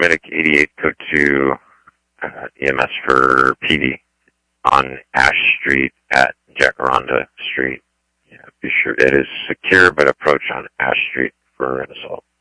paramedic 88 code 2 EMS for PD on Ash Street at Jacaranda Street. Yeah, be sure it is secure, but approach on Ash Street for an assault.